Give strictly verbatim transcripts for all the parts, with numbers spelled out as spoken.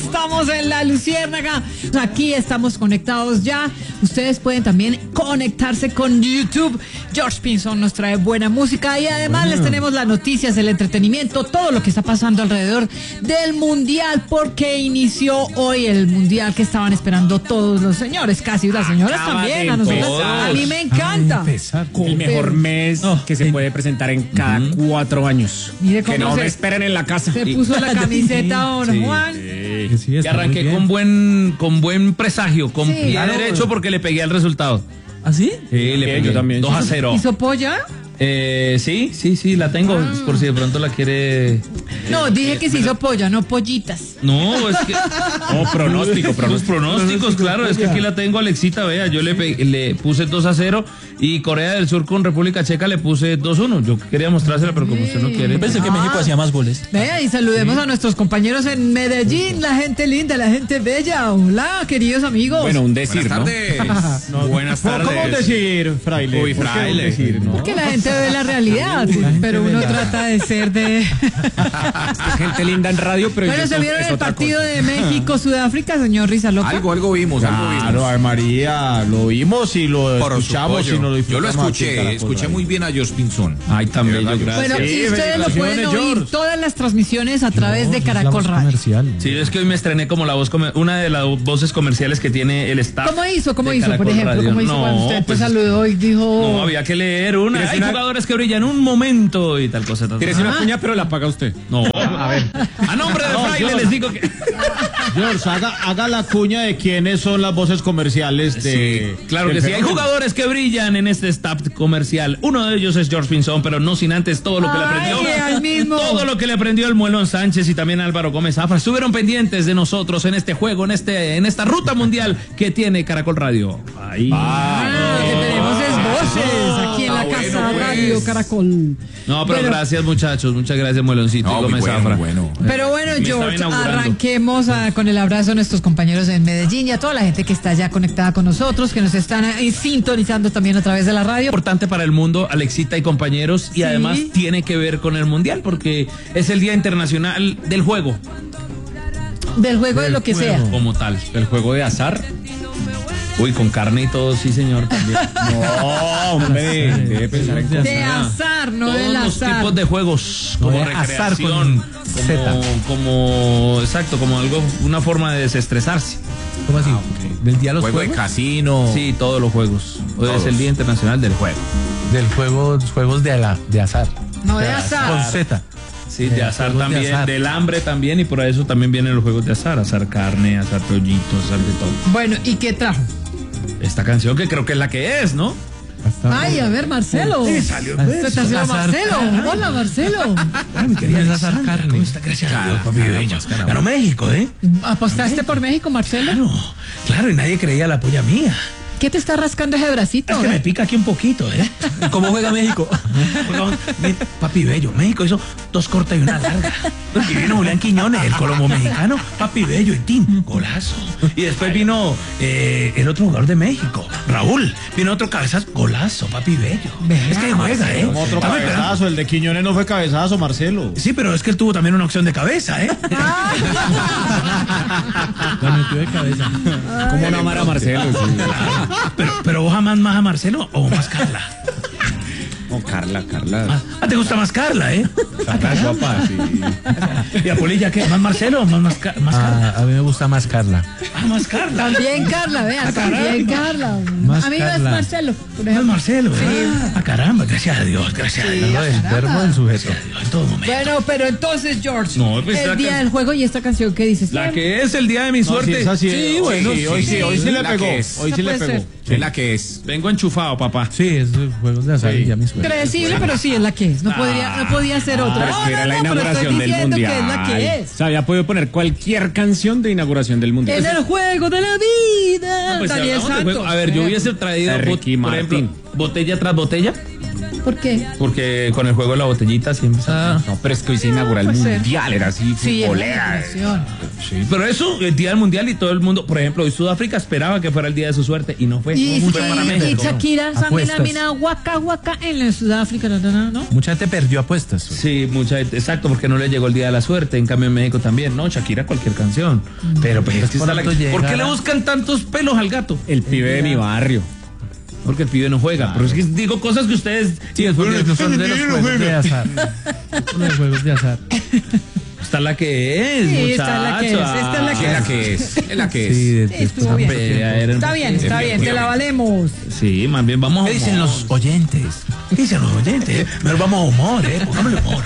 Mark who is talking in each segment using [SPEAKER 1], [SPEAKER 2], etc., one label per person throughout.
[SPEAKER 1] estamos en La Luciérnaga. Aquí estamos conectados ya. Ustedes pueden también conectarse con YouTube. George Pinzón nos trae buena música y además bueno. les tenemos las noticias, el entretenimiento, todo lo que está pasando alrededor del Mundial, porque inició hoy el Mundial que estaban esperando todos los señores, casi las señoras Acaba también. A nosotros, a mí me encanta.
[SPEAKER 2] El mejor mes oh, que se sí. puede presentar en cada uh-huh. cuatro años.
[SPEAKER 1] Mire cómo
[SPEAKER 2] que no
[SPEAKER 1] se,
[SPEAKER 2] me esperen en la casa.
[SPEAKER 1] Se puso la camiseta don sí, Juan.
[SPEAKER 3] Sí, sí, y arranqué con buen con buen presagio, con sí, pie claro. derecho porque le pegué al resultado.
[SPEAKER 1] ¿Ah, sí?
[SPEAKER 3] Sí, le pegué. Yo también. dos a cero.
[SPEAKER 1] ¿Hizo polla?
[SPEAKER 3] Eh, sí, sí, sí, la tengo, ah. por si de pronto la quiere...
[SPEAKER 1] No, dije que se hizo polla, no pollitas.
[SPEAKER 3] No, es que... No, pronóstico, pronóstico. Los pronósticos, claro, es que aquí la tengo, Alexita, vea, yo le, pe- le puse dos a cero y Corea del Sur con República Checa le puse dos a uno. Yo quería mostrársela, pero como usted no quiere...
[SPEAKER 4] Yo pensé ah. que México hacía más goles.
[SPEAKER 1] Vea, y saludemos sí. a nuestros compañeros en Medellín, la gente linda, la gente bella. Hola, queridos amigos.
[SPEAKER 2] Bueno, un decir,
[SPEAKER 3] Buenas tardes.
[SPEAKER 2] ¿no? no, Buenas tardes.
[SPEAKER 4] ¿Cómo un decir, fraile?
[SPEAKER 2] Uy, fraile.
[SPEAKER 4] Decir, ¿no?
[SPEAKER 1] Porque la gente ve la realidad, sí, pero uno trata de ser de...
[SPEAKER 2] gente linda en radio, pero...
[SPEAKER 1] Bueno, ¿se vieron el partido cosa. de México-Sudáfrica, señor Rizaloca?
[SPEAKER 5] Algo, algo vimos,
[SPEAKER 4] claro,
[SPEAKER 5] algo vimos.
[SPEAKER 4] Claro, Ay María, lo vimos y lo Por escuchamos y no lo
[SPEAKER 5] Yo lo escuché, escuché muy bien a Josh Pinzón.
[SPEAKER 3] Ay, también, yo,
[SPEAKER 1] gracias. Bueno,
[SPEAKER 4] sí,
[SPEAKER 1] y ustedes lo pueden oír todas las transmisiones a través George, de Caracol Radio.
[SPEAKER 4] Comercial.
[SPEAKER 3] Sí, es que hoy me estrené como la voz, comer- una de las voces comerciales que tiene el staff.
[SPEAKER 1] ¿Cómo hizo? ¿Cómo hizo,
[SPEAKER 3] Caracol
[SPEAKER 1] por ejemplo?
[SPEAKER 3] Radio.
[SPEAKER 1] ¿Cómo hizo
[SPEAKER 3] no,
[SPEAKER 1] cuando usted
[SPEAKER 3] pues,
[SPEAKER 1] te saludó y dijo...
[SPEAKER 3] No, había que leer una. Hay una... jugadores que brillan un momento y tal cosa.
[SPEAKER 2] Tienes una cuña, pero la paga usted.
[SPEAKER 3] No, a ver. A nombre de
[SPEAKER 4] no,
[SPEAKER 3] Fraile
[SPEAKER 4] George.
[SPEAKER 3] les digo que...
[SPEAKER 4] George, haga, haga la cuña de quiénes son las voces comerciales de...
[SPEAKER 3] Sí, claro que sí. Hay jugadores que brillan en este staff comercial. Uno de ellos es George Pinzón, pero no sin antes todo lo que
[SPEAKER 1] Ay,
[SPEAKER 3] le aprendió.
[SPEAKER 1] al mismo.
[SPEAKER 3] Todo lo que le aprendió el Muelón Sánchez y también Álvaro Gómez Zafra. Estuvieron pendientes de nosotros en este juego, en este, en esta ruta mundial que tiene Caracol Radio. Ahí.
[SPEAKER 1] Ah, lo que tenemos es voces aquí en la
[SPEAKER 5] bueno,
[SPEAKER 1] casa
[SPEAKER 5] pues.
[SPEAKER 1] Radio Caracol.
[SPEAKER 3] No, pero
[SPEAKER 1] Bueno.
[SPEAKER 3] gracias, muchachos. Muchas gracias, Mueloncito
[SPEAKER 5] No,
[SPEAKER 3] y Gómez
[SPEAKER 5] bueno,
[SPEAKER 3] Zafra.
[SPEAKER 5] bueno.
[SPEAKER 1] Pero bueno,
[SPEAKER 3] Me estaba
[SPEAKER 1] George,
[SPEAKER 3] inaugurando.
[SPEAKER 1] arranquemos a, con el abrazo a nuestros compañeros en Medellín y a toda la gente que está ya conectada con nosotros, que nos están eh, sintonizando también a través de la radio.
[SPEAKER 3] Importante para el mundo, Alexita y compañeros, y
[SPEAKER 1] Sí.
[SPEAKER 3] además tiene que ver con el Mundial porque es el Día Internacional del Juego,
[SPEAKER 1] Del juego de lo que sea.
[SPEAKER 3] como tal.
[SPEAKER 2] El juego de azar.
[SPEAKER 3] Uy, con carne y todo, sí, señor, también.
[SPEAKER 2] No, hombre, debe pensar en cosas.
[SPEAKER 1] De azar, no del
[SPEAKER 3] Todos los
[SPEAKER 1] azar.
[SPEAKER 3] tipos de juegos, como
[SPEAKER 4] No, de azar
[SPEAKER 3] recreación,
[SPEAKER 4] con Z.
[SPEAKER 3] como, como, exacto, como algo, una forma de desestresarse.
[SPEAKER 4] ¿Cómo así? ¿Del día de los
[SPEAKER 5] Juego de
[SPEAKER 4] juegos?
[SPEAKER 5] casino.
[SPEAKER 3] Sí, todos los juegos. Hoy
[SPEAKER 5] Todos.
[SPEAKER 3] es el Día Internacional del Juego.
[SPEAKER 4] Del juego, juegos de, ala, de azar.
[SPEAKER 1] No de azar.
[SPEAKER 4] Con Z.
[SPEAKER 3] Sí, de
[SPEAKER 4] Eh,
[SPEAKER 3] azar
[SPEAKER 4] juegos de
[SPEAKER 3] también,
[SPEAKER 4] azar.
[SPEAKER 3] del hambre también, y por eso también vienen los juegos de azar, azar carne, azar pollitos, azar de todo.
[SPEAKER 1] Bueno, ¿y qué trajo?
[SPEAKER 3] Esta canción que creo que es la que es, ¿no?
[SPEAKER 1] Ay, a ver, Marcelo.
[SPEAKER 4] Sí, salió,
[SPEAKER 1] Se
[SPEAKER 4] pues,
[SPEAKER 1] te hacía
[SPEAKER 4] azar
[SPEAKER 1] Marcelo.
[SPEAKER 4] carne.
[SPEAKER 1] Hola, Marcelo.
[SPEAKER 4] Ay, mi querida azar carne. ¿Cómo está? Gracias a Dios, papi bello. Ganó México, ¿eh?
[SPEAKER 1] ¿Apostaste por México, Marcelo?
[SPEAKER 4] Claro, claro, y nadie creía la polla mía.
[SPEAKER 1] ¿Qué te está rascando ese bracito?
[SPEAKER 4] Es que
[SPEAKER 1] eh?
[SPEAKER 4] me pica aquí un poquito, ¿eh? ¿Cómo juega México? Papi bello, México hizo dos cortas y una larga. Y vino Julián Quiñones, el colombo mexicano, papi bello y Tim, golazo. Y después vino eh, el otro jugador de México, Raúl. Vino otro cabezazo, golazo, papi bello. Es que juega, ¿eh?
[SPEAKER 6] Como otro
[SPEAKER 4] Dame,
[SPEAKER 6] cabezazo, el de Quiñones no fue cabezazo, Marcelo.
[SPEAKER 4] Sí, pero es que él tuvo también una opción de cabeza, ¿eh? La metió de cabeza.
[SPEAKER 2] ¿Cómo no amar a Marcelo? Sí.
[SPEAKER 4] Pero, pero vos amás más a Marcelo o más Carla.
[SPEAKER 2] No, Carla, Carla.
[SPEAKER 4] Ah, ah, te gusta más Carla, ¿eh?
[SPEAKER 2] Carla es guapa, sí.
[SPEAKER 4] ¿Y a Polilla qué? ¿Más Marcelo o más, más, Ca- más Carla?
[SPEAKER 7] Ah, a mí me gusta más Carla.
[SPEAKER 4] Ah, más Carla.
[SPEAKER 1] También Carla, vea,
[SPEAKER 4] Ah,
[SPEAKER 1] también
[SPEAKER 4] caramba.
[SPEAKER 1] Carla.
[SPEAKER 7] Más
[SPEAKER 1] A mí no es
[SPEAKER 7] Carla.
[SPEAKER 1] Marcelo, por
[SPEAKER 4] Más
[SPEAKER 1] ejemplo.
[SPEAKER 4] Marcelo, ¿eh? Ah, caramba, gracias a Dios, gracias a Dios.
[SPEAKER 7] No, el verbo del sujeto.
[SPEAKER 4] Gracias a Dios, en todo momento.
[SPEAKER 1] Bueno, pero entonces, George,
[SPEAKER 3] No, pues,
[SPEAKER 1] el
[SPEAKER 3] la
[SPEAKER 1] día
[SPEAKER 3] can-
[SPEAKER 1] del juego y esta canción, ¿qué dices?
[SPEAKER 3] La que es el día de mi
[SPEAKER 6] No,
[SPEAKER 3] suerte.
[SPEAKER 6] sí, esa sí,
[SPEAKER 3] Sí,
[SPEAKER 6] hoy
[SPEAKER 3] bueno,
[SPEAKER 6] sí, hoy sí, hoy sí le
[SPEAKER 5] La
[SPEAKER 6] pegó.
[SPEAKER 5] que es.
[SPEAKER 6] Hoy sí
[SPEAKER 1] Esa
[SPEAKER 6] le
[SPEAKER 1] puede
[SPEAKER 6] pegó.
[SPEAKER 5] Es la que es.
[SPEAKER 3] Vengo enchufado, papá.
[SPEAKER 7] Sí, es juegos de azar y ya mis sueños.
[SPEAKER 1] Predecible, pero sí es la que es. No podría, no podía ser otra.
[SPEAKER 2] Pero es que era la
[SPEAKER 1] no, no, pero estoy
[SPEAKER 2] inauguración del
[SPEAKER 1] diciendo
[SPEAKER 2] mundial.
[SPEAKER 1] que es la que es.
[SPEAKER 2] Se había podido poner cualquier canción de inauguración del mundial.
[SPEAKER 1] En el juego de la vida.
[SPEAKER 3] No, pues, si
[SPEAKER 1] Daniel
[SPEAKER 3] hablamos de juego,
[SPEAKER 1] Santos.
[SPEAKER 3] a ver, yo hubiese traído,
[SPEAKER 2] De
[SPEAKER 3] bot-
[SPEAKER 2] Ricky
[SPEAKER 3] por ejemplo,
[SPEAKER 2] Martin.
[SPEAKER 3] botella tras botella,
[SPEAKER 1] ¿Por qué?
[SPEAKER 3] porque con el juego de la botellita siempre.
[SPEAKER 1] Ah.
[SPEAKER 2] No, pero es que hoy se inaugura el
[SPEAKER 1] puede ser.
[SPEAKER 2] mundial, era así,
[SPEAKER 1] Sí, en la
[SPEAKER 2] futbolera.
[SPEAKER 1] inauguración.
[SPEAKER 3] Sí, pero eso, el día del mundial y todo el mundo, por ejemplo, hoy Sudáfrica esperaba que fuera el día de su suerte y no fue.
[SPEAKER 1] Y,
[SPEAKER 3] No
[SPEAKER 1] y,
[SPEAKER 3] fue para
[SPEAKER 1] y
[SPEAKER 3] México.
[SPEAKER 1] Shakira, Samina,
[SPEAKER 7] Apuestas.
[SPEAKER 1] Mina, Waka, Waka, en Sudáfrica, ¿no?
[SPEAKER 7] Mucha gente perdió apuestas.
[SPEAKER 3] Sí, mucha gente, exacto, porque no le llegó el día de la suerte. En cambio en México también, no, Shakira cualquier canción. Pero pues, es que está la-
[SPEAKER 7] pronto
[SPEAKER 3] ¿por qué
[SPEAKER 7] llegará.
[SPEAKER 3] le buscan tantos pelos al gato?
[SPEAKER 2] El pibe de mi barrio.
[SPEAKER 3] Porque el pibe no juega. Pero es que digo cosas que ustedes.
[SPEAKER 7] Sí, es porque no son de los juegos de azar. Son de los juegos de azar.
[SPEAKER 3] Está la que es,
[SPEAKER 1] Sí,
[SPEAKER 3] muchacho.
[SPEAKER 1] esta es la que es, esta es la que
[SPEAKER 5] Es la que es, es la que es.
[SPEAKER 7] Sí, de-
[SPEAKER 1] Sí,
[SPEAKER 7] de-
[SPEAKER 1] estuvo bien.
[SPEAKER 3] Era-
[SPEAKER 1] Está bien, está bien, te la valemos.
[SPEAKER 3] Sí, más bien vamos a.
[SPEAKER 4] ¿Qué dicen los oyentes? ¿Qué dicen los oyentes? Pero vamos a humor, ¿eh? Pongámosle humor.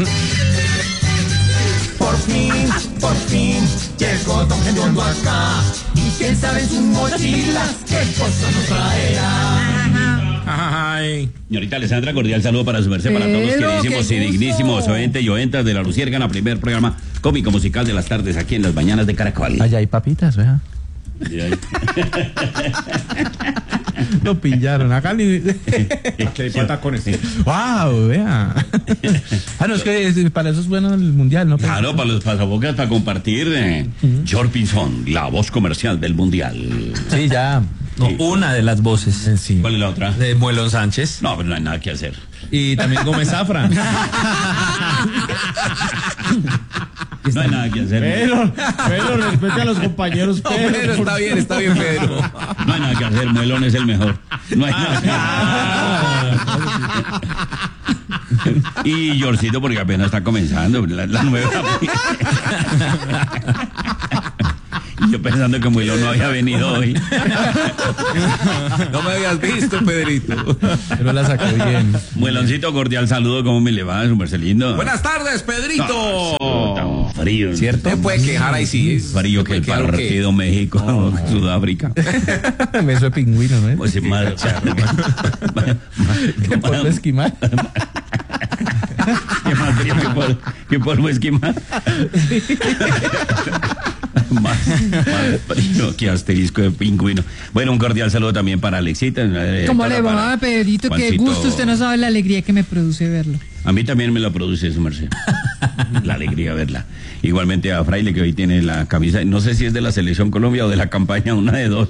[SPEAKER 8] Por fin, por fin, llegó Don Gediondo acá. Y quién sabe en sus mochilas qué cosa nos traerá.
[SPEAKER 5] Ay.
[SPEAKER 9] Señorita Alessandra, cordial saludo para su merced, para todos los
[SPEAKER 1] Pero,
[SPEAKER 9] queridísimos
[SPEAKER 1] qué
[SPEAKER 9] y dignísimos
[SPEAKER 1] gusto.
[SPEAKER 9] oyentes y oyentas de La Luciérgana, primer programa cómico musical de las tardes aquí en las mañanas de Caracol.
[SPEAKER 7] Allá hay papitas, vea. Lo pillaron. Acá ni.
[SPEAKER 2] Que pata con este.
[SPEAKER 7] ¡Wow! Vea. Ah, no, es que es- para eso es bueno el mundial, ¿no?
[SPEAKER 9] Claro, para los pasabocas, para compartir. Eh, George Pinzón, la voz comercial del mundial.
[SPEAKER 7] Sí, ya.
[SPEAKER 3] No, una de las voces.
[SPEAKER 7] Eh, Sí.
[SPEAKER 9] ¿Cuál es la otra?
[SPEAKER 3] De Muelón Sánchez.
[SPEAKER 9] No, pero no hay nada que hacer.
[SPEAKER 3] Y también Gómez Zafra.
[SPEAKER 9] No hay nada que hacer.
[SPEAKER 6] Pero, pero respete a los compañeros.
[SPEAKER 5] No,
[SPEAKER 6] Pedro,
[SPEAKER 5] Pedro, está bien, está bien, Pedro.
[SPEAKER 9] No hay nada que hacer. Muelón es el mejor. No hay nada que hacer. Y Yorcito, porque apenas está comenzando la, la nueva. Y yo pensando que Muelón no había venido hoy.
[SPEAKER 5] No me habías visto, Pedrito.
[SPEAKER 7] Pero la sacó bien.
[SPEAKER 9] Mueloncito, cordial saludo. ¿Cómo me le va? Su merced lindo.
[SPEAKER 5] Buenas tardes, Pedrito.
[SPEAKER 9] No, tan frío.
[SPEAKER 7] ¿Cierto?
[SPEAKER 5] Te puede quejar ahí, sí. Es
[SPEAKER 9] Frío que el
[SPEAKER 5] Claro que-
[SPEAKER 9] partido México, Sudáfrica.
[SPEAKER 7] Beso de pingüino, ¿no?
[SPEAKER 9] Pues sí, madre, o sea,
[SPEAKER 7] Que por lo esquimal.
[SPEAKER 9] ¿Qué más frío que por, que polvo esquimal? Más, más frío que asterisco de pingüino. Bueno, un cordial saludo también para Alexita. eh,
[SPEAKER 1] ¿Cómo
[SPEAKER 9] para-
[SPEAKER 1] le va,
[SPEAKER 9] para
[SPEAKER 1] Pedrito? Qué
[SPEAKER 9] Juancito.
[SPEAKER 1] gusto, usted no sabe la alegría que me produce verlo.
[SPEAKER 9] A mí también me lo produce su merced. La alegría verla. Igualmente a Fraile, que hoy tiene la camisa, no sé si es de la Selección Colombia o de la campaña, una de dos.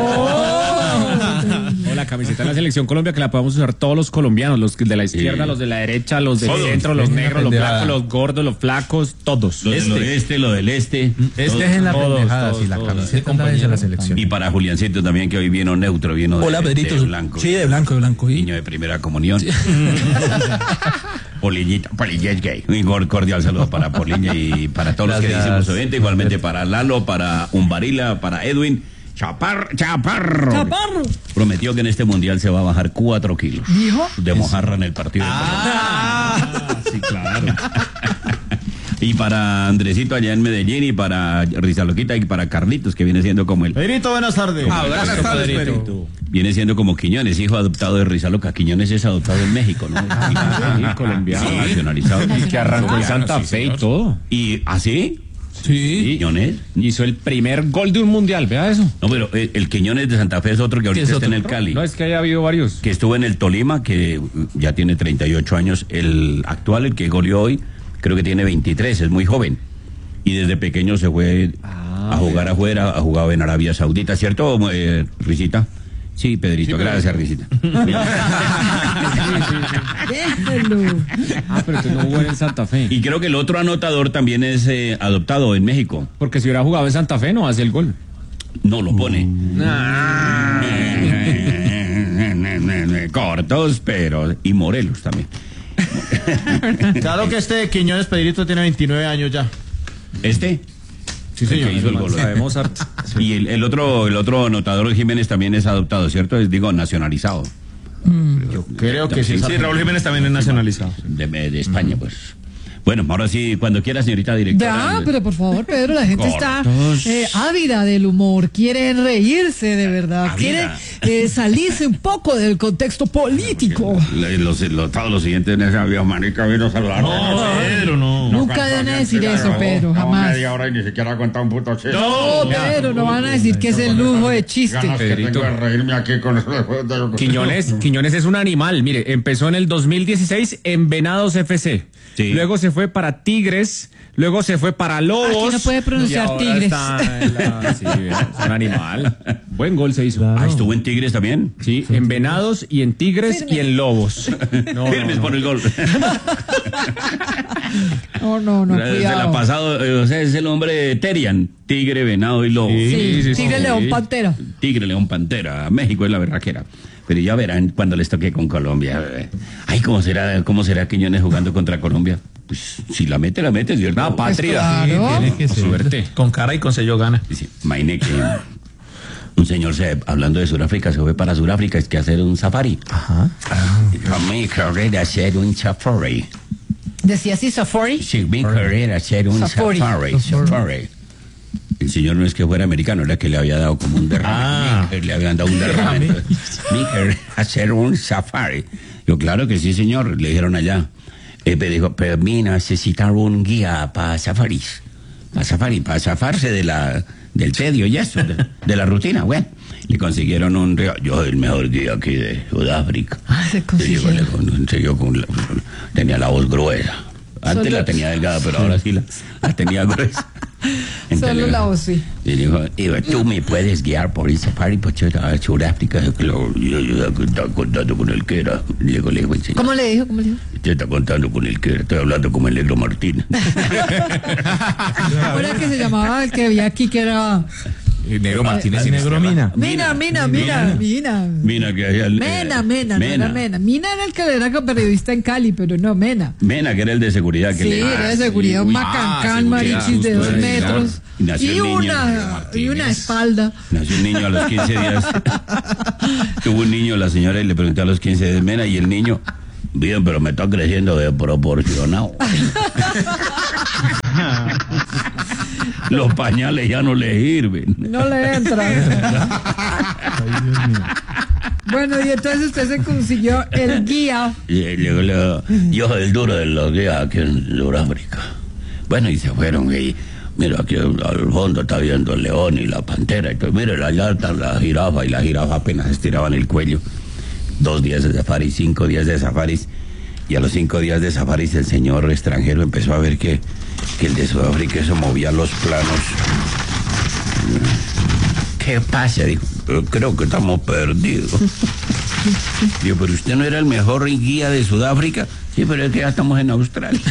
[SPEAKER 2] O la camiseta de la Selección Colombia que la podemos usar todos los colombianos, los de la izquierda,
[SPEAKER 9] Sí.
[SPEAKER 2] los de la derecha, los del
[SPEAKER 9] Todos.
[SPEAKER 2] centro, los
[SPEAKER 7] Es una
[SPEAKER 2] negros, los
[SPEAKER 7] pendejada.
[SPEAKER 2] blancos, los gordos, los flacos, todos.
[SPEAKER 9] Lo del oeste, lo del este.
[SPEAKER 7] Este
[SPEAKER 9] todo.
[SPEAKER 7] es en la
[SPEAKER 2] todos,
[SPEAKER 7] pendejada,
[SPEAKER 2] todos,
[SPEAKER 7] si la
[SPEAKER 2] todos.
[SPEAKER 7] camiseta anda de la selección.
[SPEAKER 9] Y para Juliancito también, que hoy vino neutro, vino de,
[SPEAKER 4] Hola, Pedrito.
[SPEAKER 9] de blanco.
[SPEAKER 4] Sí, de blanco, de blanco. ¿Y?
[SPEAKER 9] Niño de primera comunión. Polillita, Polilla es gay. Un cor- cordial saludo para Polilla y para todos los
[SPEAKER 7] Gracias.
[SPEAKER 9] queridísimos oyentes. Igualmente para Lalo, para Umbarila, para Edwin. Chapar, Chaparro.
[SPEAKER 1] ¡Chaparro!
[SPEAKER 9] Prometió que en este mundial se va a bajar cuatro kilos.
[SPEAKER 1] ¿Dijo?
[SPEAKER 9] De mojarra en el partido.
[SPEAKER 2] Ah, sí, claro.
[SPEAKER 9] Y para Andresito allá en Medellín y para Rizaloquita y para Carlitos, que viene siendo como el...
[SPEAKER 6] Pedrito, buenas tardes.
[SPEAKER 5] Buenas tardes, Pedrito.
[SPEAKER 9] Viene siendo como Quiñones, hijo adoptado de Rizaloca. Quiñones es adoptado en México, ¿no?
[SPEAKER 2] Sí, colombiano.
[SPEAKER 9] Sí, nacionalizado.
[SPEAKER 2] Y que arrancó en Santa
[SPEAKER 5] sí,
[SPEAKER 2] Fe y
[SPEAKER 5] señor.
[SPEAKER 2] todo.
[SPEAKER 9] ¿Y así?
[SPEAKER 4] Sí.
[SPEAKER 9] ¿Quiñones?
[SPEAKER 2] Hizo el primer gol de un mundial, vea eso.
[SPEAKER 9] No, pero el, el Quiñones de Santa Fe es otro que ahorita
[SPEAKER 7] es
[SPEAKER 9] está en
[SPEAKER 7] otro?
[SPEAKER 9] el Cali.
[SPEAKER 2] No, es que haya habido varios.
[SPEAKER 9] Que estuvo en el Tolima, que ya tiene treinta y ocho años. El actual, el que goleó hoy, creo que tiene veintitrés, es muy joven. Y desde pequeño se fue a jugar afuera, ha jugado en Arabia Saudita, ¿cierto, eh, Risita? Sí, Pedrito, gracias, Risita.
[SPEAKER 1] Déjelo.
[SPEAKER 2] Ah, pero tú no jugó en Santa Fe.
[SPEAKER 9] Y creo que el otro anotador también es eh, adoptado en México.
[SPEAKER 2] Porque si hubiera jugado en Santa Fe no hace el gol.
[SPEAKER 9] No lo pone.
[SPEAKER 2] Ah.
[SPEAKER 9] Cortos, pero... Y Morelos también.
[SPEAKER 6] Claro que este Quiñones Pedrito tiene veintinueve años ya.
[SPEAKER 9] ¿Este?
[SPEAKER 6] Sí,
[SPEAKER 9] El
[SPEAKER 6] señor.
[SPEAKER 9] que hizo el gol.
[SPEAKER 2] Sabemos harto.
[SPEAKER 9] Y el, el otro el otro anotador Jiménez también es adoptado, ¿cierto? Es, digo, nacionalizado.
[SPEAKER 6] Yo creo que sí.
[SPEAKER 3] Sí, Raúl Jiménez también es nacionalizado.
[SPEAKER 9] De, de España, pues. Bueno, ahora sí, cuando quiera, señorita directora.
[SPEAKER 1] Ya, pero por favor, Pedro, la gente está eh, ávida del humor, quieren reírse de verdad, quieren
[SPEAKER 9] Ávida.
[SPEAKER 1] eh, salirse un poco del contexto político.
[SPEAKER 9] Le- Los, los- todos los siguientes en ese avión, manica, vino a saludar.
[SPEAKER 3] No, Pedro, no.
[SPEAKER 1] Nunca van a decir eso, Pedro, jamás.
[SPEAKER 9] media hora y ni siquiera ha contado un puto chiste.
[SPEAKER 1] No, Pedro, no van a decir que es el lujo de chiste.
[SPEAKER 2] Pedrito.
[SPEAKER 9] reírme aquí con eso.
[SPEAKER 2] Quiñones, Quiñones es un animal. Mire, empezó en el dos mil dieciséis en Venados F C.
[SPEAKER 9] Sí.
[SPEAKER 2] Luego se fue para Tigres. luego se fue para Lobos.
[SPEAKER 1] Aquí no puede pronunciar
[SPEAKER 2] y ahora
[SPEAKER 1] Tigres.
[SPEAKER 2] está en la- sí, es un animal. Buen gol se hizo.
[SPEAKER 9] Ah, ¿estuvo en Tigres también?
[SPEAKER 2] Sí, en Venados y en Tigres
[SPEAKER 1] Firme.
[SPEAKER 2] y en Lobos. No, no,
[SPEAKER 9] Firmes
[SPEAKER 2] no.
[SPEAKER 9] por el gol.
[SPEAKER 1] No, no, no,
[SPEAKER 9] Se la ha
[SPEAKER 1] cuidado.
[SPEAKER 9] pasado, eh, o sea, es el hombre de Terian, tigre, venado y lobo.
[SPEAKER 1] Sí,
[SPEAKER 2] sí, sí,
[SPEAKER 1] Tigre,
[SPEAKER 2] sí.
[SPEAKER 1] León, Pantera.
[SPEAKER 9] Tigre, león, pantera. México es la berraquera. Pero ya verán cuando les toque con Colombia. eh. Ay, ¿cómo será, cómo será Quiñones jugando contra Colombia? Pues si la mete, la mete, ¿cierto?
[SPEAKER 2] No, patria.
[SPEAKER 1] claro.
[SPEAKER 7] Tiene que ser.
[SPEAKER 2] Suerte.
[SPEAKER 7] Con cara y con sello gana.
[SPEAKER 9] Sí, imagine que un señor, se, hablando de Sudáfrica, se fue para Sudáfrica, es que hacer un safari.
[SPEAKER 7] Ajá.
[SPEAKER 9] Yo me querer hacer un safari.
[SPEAKER 1] Decía así, Safari.
[SPEAKER 9] Sí, me querer hacer un
[SPEAKER 1] Safari.
[SPEAKER 9] safari. Safari. El señor no es que fuera americano, era que le había dado como un derrame.
[SPEAKER 7] Ah.
[SPEAKER 9] Me- Le habían dado un derrame. entonces, Me querer hacer un safari. Yo, claro que sí, señor, le dijeron allá. Eh, pero dijo, pero mi necesitar un guía para safaris. Para safari, para zafarse de la, del tedio y eso, de, de la rutina. Bueno, le consiguieron un regalo. Yo soy el mejor guía aquí de Sudáfrica.
[SPEAKER 1] Ah, se consiguió.
[SPEAKER 9] Sí, yo le- en serio, con la- tenía la voz gruesa. Antes
[SPEAKER 1] Solo-
[SPEAKER 9] la tenía delgada, pero ahora sí la, la tenía gruesa.
[SPEAKER 1] Solo la voz, sí.
[SPEAKER 9] Y dijo, "Iba, tú me puedes guiar por el safari por Sudáfrica. Yo, claro, yo, yo estaba contando con el que era. Luego le dijo, el señor,
[SPEAKER 1] ¿Cómo le dijo? ¿Cómo le dijo?
[SPEAKER 9] usted está contando con el que era. Estoy hablando como el negro Martín.
[SPEAKER 1] Ahora que se llamaba el que había aquí, que era...
[SPEAKER 7] Negro Martínez y Negro Mina.
[SPEAKER 1] Mina, Mina, Mina, Mina.
[SPEAKER 9] Mina, que hacía el-
[SPEAKER 1] Mena,
[SPEAKER 9] eh,
[SPEAKER 1] Mena, no era Mena. Mina era el que era periodista en Cali, pero no, Mena.
[SPEAKER 9] Mena, que era el de seguridad. Que
[SPEAKER 1] Sí,
[SPEAKER 9] le,
[SPEAKER 1] era de seguridad, un
[SPEAKER 9] uy,
[SPEAKER 1] macancán,
[SPEAKER 9] seguridad,
[SPEAKER 1] marichis de
[SPEAKER 9] justo,
[SPEAKER 1] dos
[SPEAKER 9] sí,
[SPEAKER 1] metros.
[SPEAKER 9] y nació
[SPEAKER 1] Y
[SPEAKER 9] el niño,
[SPEAKER 1] una, y una espalda.
[SPEAKER 9] Nació un niño a los quince días. Tuvo un niño, la señora, y le preguntó a los quince de Mena, y el niño, bien, pero me está creciendo desproporcionado. Los pañales ya no le sirven.
[SPEAKER 1] No le entra. Bueno, y entonces usted se consiguió el guía.
[SPEAKER 9] Y luego le yo soy el duro de los días aquí en Sudáfrica. Bueno, y se fueron, y mira, aquí al al fondo está viendo el león y la pantera. Y pues, mira, allá está la jirafa, y la jirafa apenas estiraban el cuello. Dos días de safari, cinco días de safaris. Y a los cinco días de safaris el señor extranjero empezó a ver que, que el de Sudáfrica eso movía los planos. ¿Qué pasa? Dijo, "Eh, creo que estamos perdidos". Digo, pero usted no era el mejor guía de Sudáfrica. Sí, pero es que ya estamos en Australia.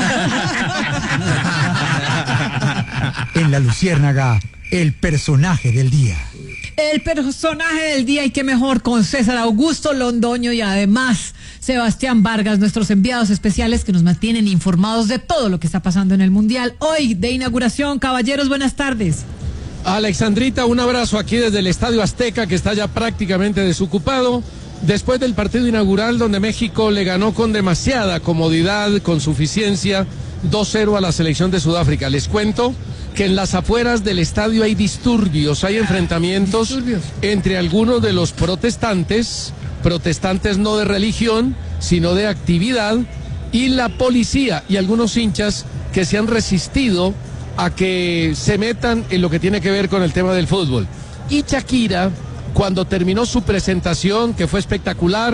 [SPEAKER 10] En La Luciérnaga, el personaje del día.
[SPEAKER 1] El personaje del día, y qué mejor con César Augusto Londoño y además Sebastián Vargas, nuestros enviados especiales que nos mantienen informados de todo lo que está pasando en el Mundial. Hoy de inauguración, caballeros, buenas tardes.
[SPEAKER 11] Alexandrita, un abrazo aquí desde el Estadio Azteca, que está ya prácticamente desocupado, después del partido inaugural donde México le ganó con demasiada comodidad, con suficiencia, dos cero a la selección de Sudáfrica. Les cuento que en las afueras del estadio hay disturbios, hay enfrentamientos
[SPEAKER 1] Disturbios.
[SPEAKER 11] entre algunos de los protestantes, protestantes no de religión, sino de actividad, y la policía y algunos hinchas que se han resistido a que se metan en lo que tiene que ver con el tema del fútbol. Y Shakira, cuando terminó su presentación, que fue espectacular,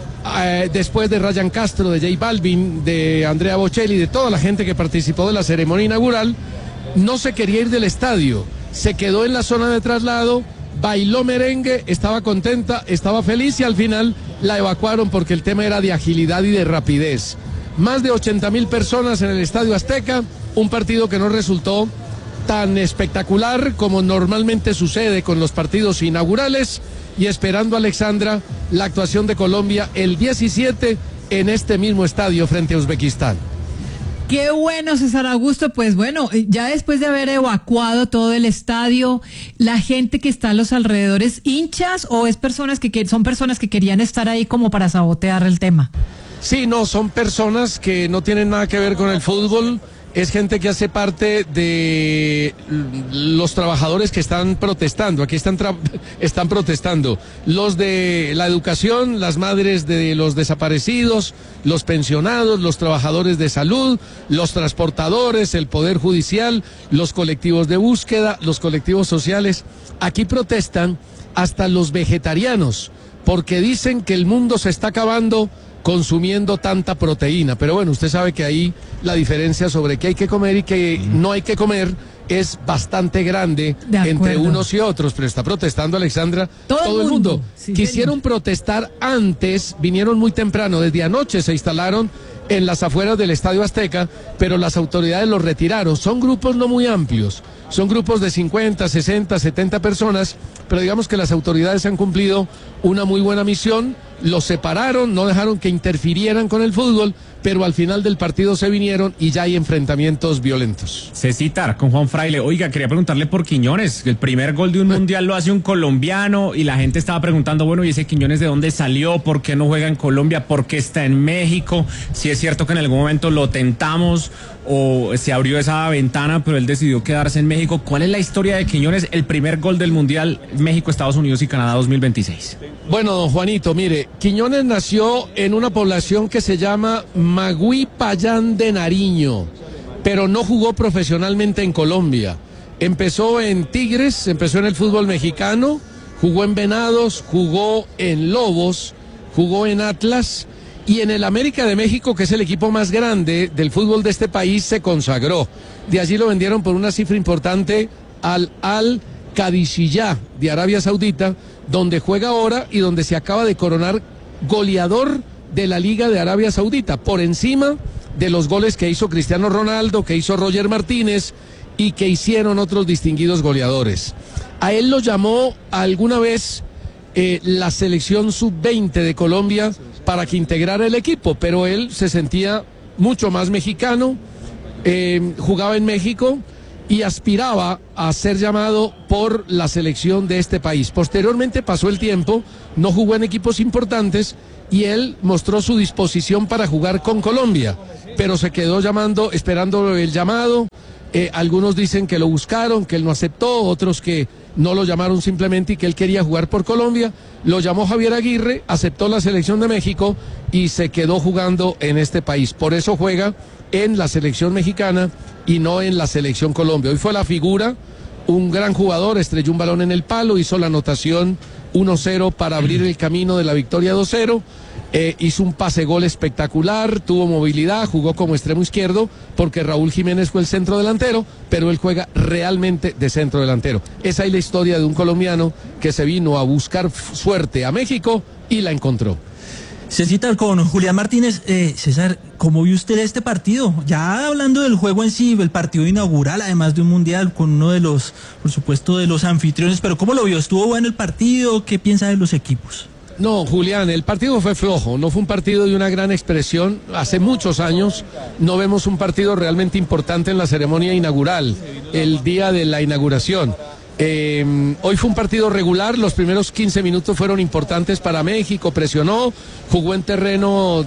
[SPEAKER 11] eh, después de Ryan Castro, de J Balvin, de Andrea Bocelli, de toda la gente que participó de la ceremonia inaugural, no se quería ir del estadio, se quedó en la zona de traslado, bailó merengue, estaba contenta, estaba feliz, y al final la evacuaron porque el tema era de agilidad y de rapidez. Más de ochenta mil personas en el Estadio Azteca, un partido que no resultó tan espectacular como normalmente sucede con los partidos inaugurales, y esperando, Alexandra, la actuación de Colombia el diecisiete en este mismo estadio frente a Uzbekistán.
[SPEAKER 1] Qué bueno, César Augusto. Pues bueno, ya después de haber evacuado todo el estadio, la gente que está a los alrededores, ¿hinchas o es personas que, que son personas que querían estar ahí como para sabotear el tema?
[SPEAKER 11] Sí, no, son personas que no tienen nada que ver con el fútbol. Es gente que hace parte de los trabajadores que están protestando. Aquí están, tra- están protestando. Los de la educación, las madres de los desaparecidos, los pensionados, los trabajadores de salud, los transportadores, el Poder Judicial, los colectivos de búsqueda, los colectivos sociales. Aquí protestan hasta los vegetarianos, porque dicen que el mundo se está acabando consumiendo tanta proteína. Pero bueno, usted sabe que ahí la diferencia sobre qué hay que comer y qué no hay que comer es bastante grande entre unos y otros, pero está protestando Alexandra todo, todo el mundo. mundo. Sí, Quisieron señor. protestar antes, vinieron muy temprano, desde anoche se instalaron en las afueras del Estadio Azteca, pero las autoridades los retiraron. Son grupos no muy amplios, son grupos de cincuenta, sesenta, setenta personas, pero digamos que las autoridades han cumplido una muy buena misión, los separaron, no dejaron que interfirieran con el fútbol, pero al final del partido se vinieron y ya hay enfrentamientos violentos.
[SPEAKER 2] Cecitar con Juan Fraile. Oiga, quería preguntarle por Quiñones. El primer gol de un mundial lo hace un colombiano y la gente estaba preguntando, bueno, ¿y ese Quiñones de dónde salió? ¿Por qué no juega en Colombia? ¿Por qué está en México? Si es cierto que en algún momento lo tentamos o se abrió esa ventana, pero él decidió quedarse en México. ¿Cuál es la historia de Quiñones? El primer gol del mundial México, Estados Unidos y Canadá dos mil veintiséis.
[SPEAKER 11] Bueno, don Juanito, mire, Quiñones nació en una población que se llama Magüí Payán de Nariño, pero no jugó profesionalmente en Colombia. Empezó en Tigres, empezó en el fútbol mexicano, jugó en Venados, jugó en Lobos, jugó en Atlas y en el América de México, que es el equipo más grande del fútbol de este país, se consagró. De allí lo vendieron por una cifra importante al Al Qadisiyah de Arabia Saudita, donde juega ahora y donde se acaba de coronar goleador de la Liga de Arabia Saudita, por encima de los goles que hizo Cristiano Ronaldo, que hizo Roger Martínez y que hicieron otros distinguidos goleadores. A él lo llamó alguna vez eh, la selección sub veinte de Colombia para que integrara el equipo, pero él se sentía mucho más mexicano, eh, jugaba en México y aspiraba a ser llamado por la selección de este país. Posteriormente pasó el tiempo, no jugó en equipos importantes y él mostró su disposición para jugar con Colombia, pero se quedó llamando, esperando el llamado. Eh, algunos dicen que lo buscaron, que él no aceptó, otros que no lo llamaron simplemente y que él quería jugar por Colombia. Lo llamó Javier Aguirre, aceptó la selección de México y se quedó jugando en este país. Por eso juega en la selección mexicana y no en la selección Colombia. Hoy fue la figura, un gran jugador, estrelló un balón en el palo, hizo la anotación uno cero para abrir el camino de la victoria dos cero. Eh, hizo un pase gol espectacular, tuvo movilidad, jugó como extremo izquierdo porque Raúl Jiménez fue el centro delantero, pero él juega realmente de centro delantero. Esa es la historia de un colombiano que se vino a buscar suerte a México y la encontró.
[SPEAKER 12] Cecitar con Julián Martínez. eh, César, ¿cómo vio usted este partido? Ya hablando del juego en sí, el partido inaugural, además de un mundial con uno de los, por supuesto, de los anfitriones, pero ¿cómo lo vio? ¿Estuvo bueno el partido? ¿Qué piensa de los equipos?
[SPEAKER 11] No, Julián, el partido fue flojo, no fue un partido de una gran expresión. Hace muchos años no vemos un partido realmente importante en la ceremonia inaugural, el día de la inauguración. Eh, hoy fue un partido regular, los primeros quince minutos fueron importantes para México, presionó, jugó en terreno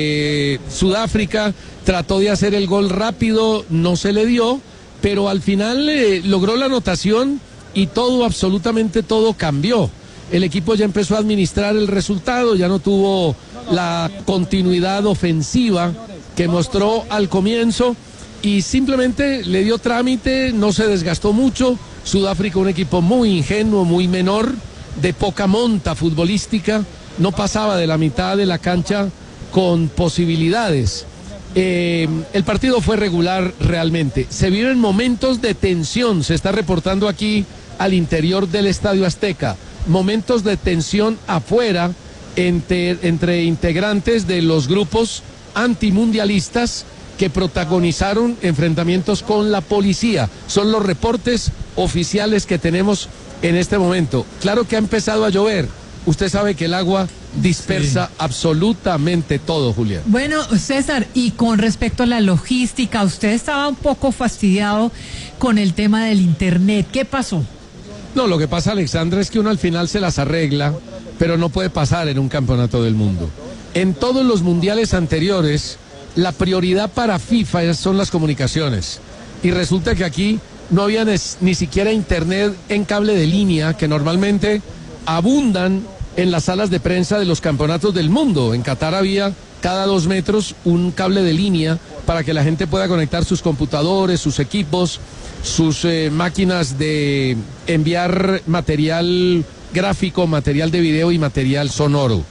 [SPEAKER 11] de Sudáfrica, trató de hacer el gol rápido, no se le dio, pero al final eh, logró la anotación y todo, absolutamente todo cambió. El equipo ya empezó a administrar el resultado, ya no tuvo la continuidad ofensiva que mostró al comienzo y simplemente le dio trámite, no se desgastó mucho. Sudáfrica, un equipo muy ingenuo, muy menor, de poca monta futbolística, no pasaba de la mitad de la cancha con posibilidades. Eh, el partido fue regular realmente. Se viven momentos de tensión, se está reportando aquí al interior del Estadio Azteca. Momentos de tensión afuera entre, entre integrantes de los grupos antimundialistas que protagonizaron enfrentamientos con la policía. Son los reportes oficiales que tenemos en este momento. Claro que ha empezado a llover. Usted sabe que el agua dispersa sí. absolutamente todo, Julián.
[SPEAKER 1] Bueno, César, y con respecto a la logística, usted estaba un poco fastidiado con el tema del internet. ¿Qué pasó?
[SPEAKER 11] No, lo que pasa, Alexandra, es que uno al final se las arregla, pero no puede pasar en un campeonato del mundo. En todos los mundiales anteriores, la prioridad para FIFA son las comunicaciones. Y resulta que aquí no había ni siquiera internet en cable de línea, que normalmente abundan en las salas de prensa de los campeonatos del mundo. En Qatar había cada dos metros un cable de línea para que la gente pueda conectar sus computadores, sus equipos, sus eh, máquinas de enviar material gráfico, material de video y material sonoro.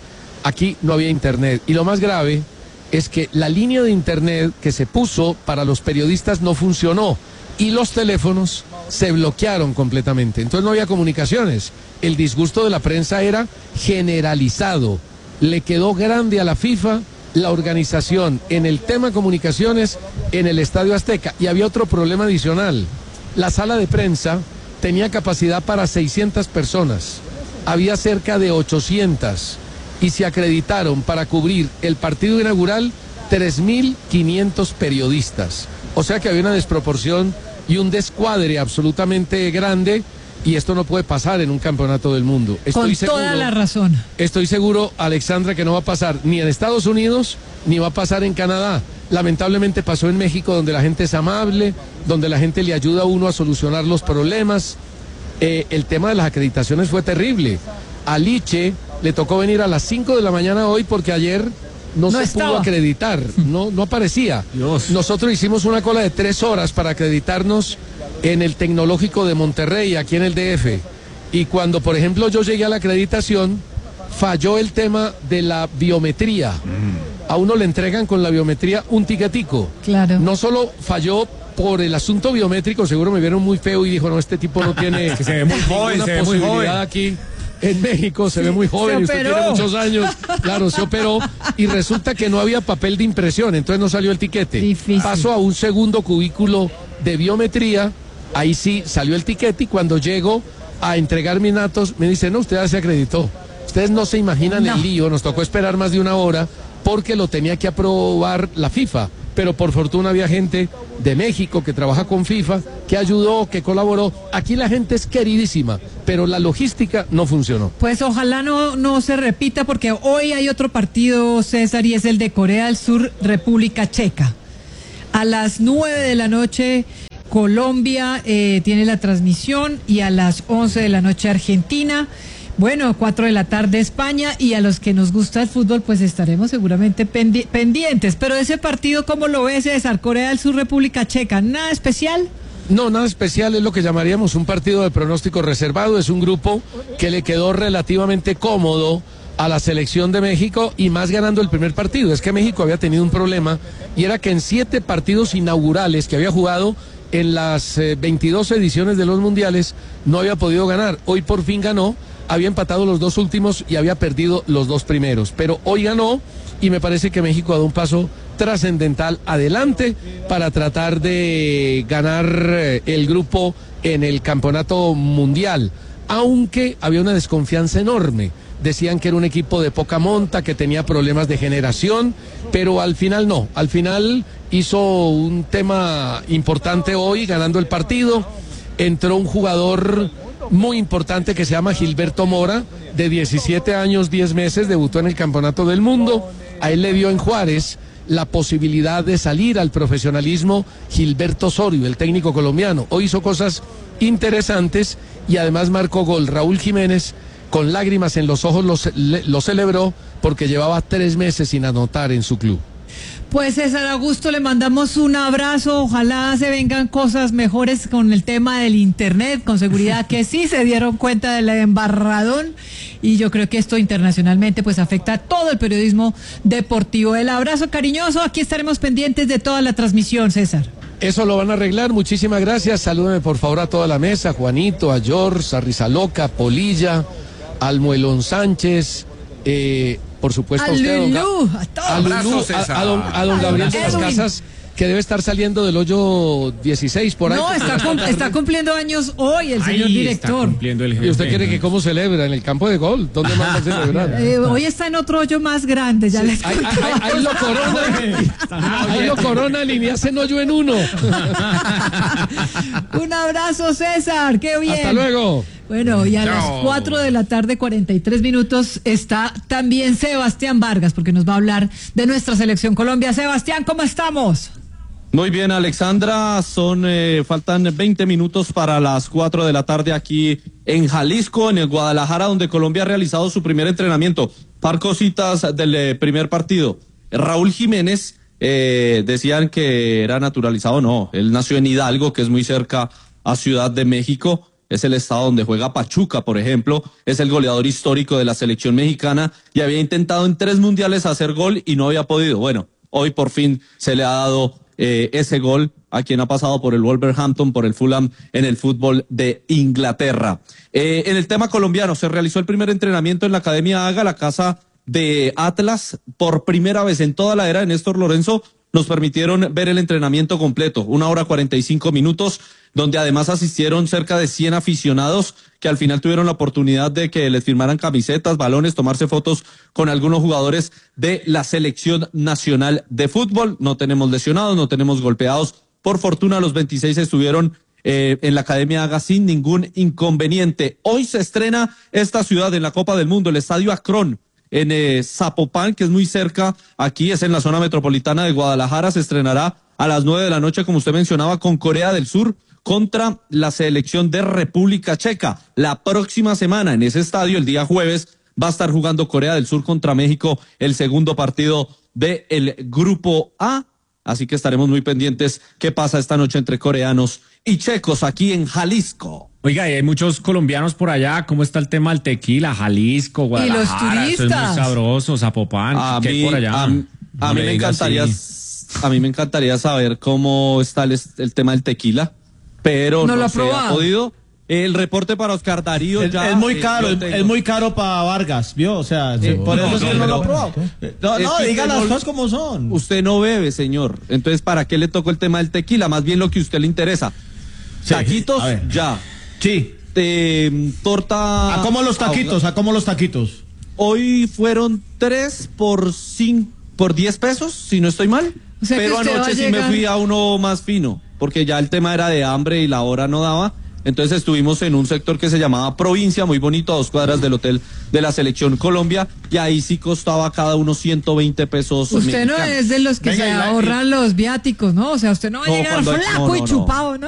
[SPEAKER 11] aquí no había internet. Y lo más grave es que la línea de internet que se puso para los periodistas no funcionó y los teléfonos se bloquearon completamente. Entonces no había comunicaciones. El disgusto de la prensa era generalizado. Le quedó grande a la FIFA la organización en el tema comunicaciones en el Estadio Azteca. Y había otro problema adicional. La sala de prensa tenía capacidad para seiscientas personas. Había cerca de ochocientas. Y se acreditaron para cubrir el partido inaugural tres mil quinientos periodistas. O sea que había una desproporción y un descuadre absolutamente grande, y esto no puede pasar en un campeonato del mundo. Estoy
[SPEAKER 1] Con
[SPEAKER 11] seguro,
[SPEAKER 1] toda la razón.
[SPEAKER 11] Estoy seguro, Alexandra, que no va a pasar ni en Estados Unidos ni va a pasar en Canadá. Lamentablemente pasó en México, donde la gente es amable, donde la gente le ayuda a uno a solucionar los problemas. Eh, el tema de las acreditaciones fue terrible. A Liche le tocó venir a las cinco de la mañana hoy porque ayer no,
[SPEAKER 1] No
[SPEAKER 11] se
[SPEAKER 1] estaba.
[SPEAKER 11] pudo acreditar, no, no aparecía.
[SPEAKER 2] Dios.
[SPEAKER 11] Nosotros hicimos una cola de tres horas para acreditarnos en el Tecnológico de Monterrey, aquí en el D F. Y cuando, por ejemplo, yo llegué a la acreditación, falló el tema de la biometría. A uno le entregan con la biometría un tiquetico.
[SPEAKER 1] Claro.
[SPEAKER 11] No solo falló por el asunto biométrico, seguro me vieron muy feo y dijo, no, este tipo no tiene
[SPEAKER 2] Que se ve muy joven,
[SPEAKER 11] ninguna
[SPEAKER 2] se ve muy
[SPEAKER 11] posibilidad
[SPEAKER 2] joven.
[SPEAKER 11] aquí. En México se ve muy joven,
[SPEAKER 1] se
[SPEAKER 11] y usted
[SPEAKER 1] operó.
[SPEAKER 11] tiene muchos años, claro, se operó y resulta que no había papel de impresión, entonces no salió el tiquete.
[SPEAKER 1] Difícil.
[SPEAKER 11] Pasó a un segundo cubículo de biometría, ahí sí salió el tiquete, y cuando llego a entregar mis datos me dice, no, usted ya se acreditó. Ustedes no se imaginan
[SPEAKER 1] No.
[SPEAKER 11] el lío, nos tocó esperar más de una hora porque lo tenía que aprobar la FIFA. Pero por fortuna había gente de México que trabaja con FIFA, que ayudó, que colaboró. Aquí la gente es queridísima, pero la logística no funcionó.
[SPEAKER 1] Pues ojalá no, no se repita, porque hoy hay otro partido, César, y es el de Corea del Sur, República Checa. A las nueve de la noche Colombia eh, tiene la transmisión, y a las once de la noche Argentina. Bueno, cuatro de la tarde España, y a los que nos gusta el fútbol pues estaremos seguramente pendi- pendientes. Pero ese partido, ¿cómo lo ves, César? Corea del Sur, República Checa, ¿nada especial?
[SPEAKER 11] No, nada especial, es lo que llamaríamos un partido de pronóstico reservado. Es un grupo que le quedó relativamente cómodo a la selección de México, y más ganando el primer partido. Es que México había tenido un problema, y era que en siete partidos inaugurales que había jugado en las eh, veintidós ediciones de los mundiales no había podido ganar. Hoy por fin ganó. Había empatado los dos últimos y había perdido los dos primeros. Pero hoy ganó, y me parece que México ha dado un paso trascendental adelante para tratar de ganar eh, el grupo en el campeonato mundial. Aunque había una desconfianza enorme. Decían que era un equipo de poca monta, que tenía problemas de generación, pero al final no. Al final hizo un tema importante hoy, ganando el partido. Entró un jugador muy importante que se llama Gilberto Mora, de diecisiete años, diez meses, debutó en el Campeonato del Mundo. A él le dio en Juárez la posibilidad de salir al profesionalismo Gilberto Osorio, el técnico colombiano. Hoy hizo cosas interesantes y además marcó gol. Raúl Jiménez, con lágrimas en los ojos, lo, ce- le- lo celebró porque llevaba tres meses sin anotar en su club.
[SPEAKER 1] Pues César Augusto, le mandamos un abrazo, ojalá se vengan cosas mejores con el tema del internet, con seguridad que sí se dieron cuenta del embarradón, y yo creo que esto internacionalmente pues afecta a todo el periodismo deportivo. El abrazo cariñoso, aquí estaremos pendientes de toda la transmisión, César.
[SPEAKER 11] Eso lo van a arreglar, muchísimas gracias. Salúdeme por favor a toda la mesa, Juanito, a George, a Rizaloca, Polilla, al Muelón Sánchez, eh, por supuesto
[SPEAKER 1] A
[SPEAKER 11] a usted, don Ga-
[SPEAKER 1] Lulú, a todos.
[SPEAKER 11] a, Lulú,
[SPEAKER 5] Abrazo,
[SPEAKER 11] a-
[SPEAKER 5] César.
[SPEAKER 11] a don, a don Gabriel de las
[SPEAKER 1] Edwin.
[SPEAKER 11] Casas, que debe estar saliendo del hoyo dieciséis por ahí.
[SPEAKER 1] No, está, cum- está cumpliendo años hoy el señor
[SPEAKER 2] Ahí está
[SPEAKER 1] director.
[SPEAKER 2] cumpliendo el
[SPEAKER 11] ¿Y usted
[SPEAKER 2] jefe.
[SPEAKER 11] quiere que cómo celebra? ¿En el campo de gol? ¿Dónde más va a celebrar?
[SPEAKER 1] Eh, hoy está en otro hoyo más grande, ya les
[SPEAKER 11] Ahí, ahí- ahí- ahí lo corona, ahí lo coronan y me hacen hoyo en uno.
[SPEAKER 1] Un abrazo, César, qué bien.
[SPEAKER 11] Hasta luego.
[SPEAKER 1] Bueno, y a las
[SPEAKER 5] Chao.
[SPEAKER 1] cuatro de la tarde, cuarenta y tres minutos, está también Sebastián Vargas, porque nos va a hablar de nuestra selección Colombia. Sebastián, ¿cómo estamos?
[SPEAKER 13] Muy bien, Alexandra, son eh, faltan veinte minutos para las cuatro de la tarde aquí en Jalisco, en el Guadalajara, donde Colombia ha realizado su primer entrenamiento. Par cositas del eh, primer partido. Raúl Jiménez, eh, decían que era naturalizado, no, él nació en Hidalgo, que es muy cerca a Ciudad de México, es el estado donde juega Pachuca, por ejemplo, es el goleador histórico de la selección mexicana y había intentado en tres mundiales hacer gol y no había podido. Bueno, hoy por fin se le ha dado eh, ese gol a quien ha pasado por el Wolverhampton, por el Fulham en el fútbol de Inglaterra. Eh, en el tema colombiano, se realizó el primer entrenamiento en la Academia Haga, la casa de Atlas. Por primera vez en toda la era de Néstor Lorenzo, nos permitieron ver el entrenamiento completo, una hora cuarenta y cinco minutos, donde además asistieron cerca de cien aficionados que al final tuvieron la oportunidad de que les firmaran camisetas, balones, tomarse fotos con algunos jugadores de la selección nacional de fútbol. No tenemos lesionados, no tenemos golpeados. Por fortuna, los veintiséis estuvieron eh, en la Academia Haga sin ningún inconveniente. Hoy se estrena esta ciudad en la Copa del Mundo, el Estadio Akron, en eh, Zapopan, que es muy cerca. Aquí es en la zona metropolitana de Guadalajara. Se estrenará a las nueve de la noche, como usted mencionaba, con Corea del Sur contra la selección de República Checa. La próxima semana en ese estadio, el día jueves, va a estar jugando Corea del Sur contra México, el segundo partido del Grupo A. Así que estaremos muy pendientes qué pasa esta noche entre coreanos y checos aquí en Jalisco.
[SPEAKER 2] Oiga, y hay muchos colombianos por allá. ¿Cómo está el tema del tequila? Jalisco, Guadalajara.
[SPEAKER 1] Y los
[SPEAKER 2] Eso es muy
[SPEAKER 1] turistas.
[SPEAKER 2] sabroso, Zapopan.
[SPEAKER 13] A
[SPEAKER 2] ¿Qué hay
[SPEAKER 13] mí,
[SPEAKER 2] por allá?
[SPEAKER 13] a, a
[SPEAKER 2] No
[SPEAKER 13] mí
[SPEAKER 2] le
[SPEAKER 13] me
[SPEAKER 2] diga
[SPEAKER 13] encantaría,
[SPEAKER 2] así.
[SPEAKER 13] a mí me encantaría saber cómo está el, el tema del tequila, pero
[SPEAKER 1] No
[SPEAKER 13] no,
[SPEAKER 1] lo ha
[SPEAKER 13] se ha
[SPEAKER 1] probado.
[SPEAKER 13] podido. El reporte para Oscar Darío
[SPEAKER 6] Es,
[SPEAKER 13] ya
[SPEAKER 6] es muy
[SPEAKER 13] eh,
[SPEAKER 6] caro,
[SPEAKER 13] lo
[SPEAKER 6] es,
[SPEAKER 13] tengo.
[SPEAKER 6] es muy caro para Vargas, ¿vio? O sea, sí,
[SPEAKER 13] Eh,
[SPEAKER 6] por
[SPEAKER 13] no,
[SPEAKER 6] eso sí
[SPEAKER 13] no,
[SPEAKER 6] él no
[SPEAKER 13] pero-
[SPEAKER 6] lo ha probado. No,
[SPEAKER 13] Es
[SPEAKER 6] no,
[SPEAKER 13] que
[SPEAKER 6] diga
[SPEAKER 13] usted
[SPEAKER 6] las
[SPEAKER 13] no-
[SPEAKER 6] cosas como son.
[SPEAKER 13] Usted no bebe, señor. Entonces, ¿para qué le tocó el tema del tequila? Más bien lo que a usted le interesa.
[SPEAKER 6] Sí,
[SPEAKER 13] Taquitos,
[SPEAKER 6] a ver.
[SPEAKER 13] ya.
[SPEAKER 6] Sí.
[SPEAKER 13] Eh, torta.
[SPEAKER 6] ¿A cómo los taquitos? ¿A cómo los taquitos?
[SPEAKER 13] Hoy fueron tres por cinco, por diez pesos, si no estoy mal.
[SPEAKER 1] O sea que
[SPEAKER 13] Pero
[SPEAKER 1] usted va
[SPEAKER 13] anoche
[SPEAKER 1] a
[SPEAKER 13] sí
[SPEAKER 1] llegar-
[SPEAKER 13] me fui a uno más fino, porque ya el tema era de hambre y la hora no daba. Entonces estuvimos en un sector que se llamaba Provincia, muy bonito, a dos cuadras del hotel de la Selección Colombia, y ahí sí costaba cada uno ciento veinte pesos.
[SPEAKER 1] Usted no
[SPEAKER 13] mexicanos.
[SPEAKER 1] es de los que
[SPEAKER 6] Venga,
[SPEAKER 1] se
[SPEAKER 6] y la-
[SPEAKER 1] ahorran los viáticos, ¿no? O sea, usted no va a
[SPEAKER 13] No,
[SPEAKER 1] llegar
[SPEAKER 13] cuando hay-
[SPEAKER 1] flaco
[SPEAKER 13] no,
[SPEAKER 1] y
[SPEAKER 13] no, no.
[SPEAKER 1] chupado, ¿no?